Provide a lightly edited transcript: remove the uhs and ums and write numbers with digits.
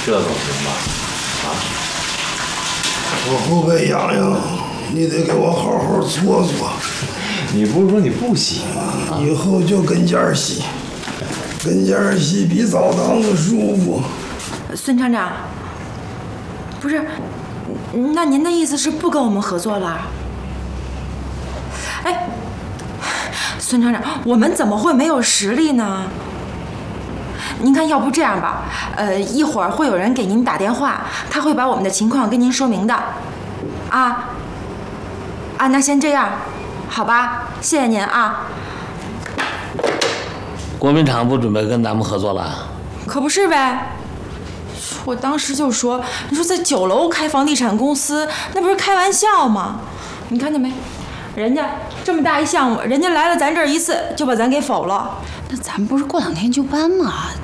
这总行吧？啊！ 我后背痒痒，你得给我好好搓搓。 你不是说你不洗吗？ 以后就跟前洗，跟前洗比澡堂子舒服。 孙厂长，不是，那您的意思是不跟我们合作了？哎，孙厂长，我们怎么会没有实力呢？您看，要不这样吧，一会儿会有人给您打电话，他会把我们的情况跟您说明的。那先这样，好吧？谢谢您啊。 国民厂不准备跟咱们合作了？ 可不是呗。我当时就说，你说在9楼开房地产公司，那不是开玩笑吗？你看见没？人家这么大一项目，人家来了咱这儿一次就把咱给否了。 那咱不是过2天就搬吗？